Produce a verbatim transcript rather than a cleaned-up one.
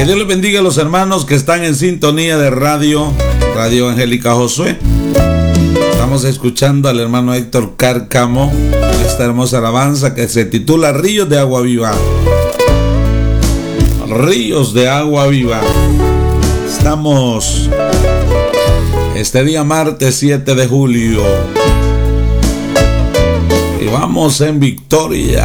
Dios les bendiga a los hermanos que están en sintonía de radio, Radio Angélica Josué. Estamos escuchando al hermano Héctor Cárcamo, esta hermosa alabanza que se titula Ríos de Agua Viva. Ríos de Agua Viva. Estamos este día martes siete de julio y vamos en victoria.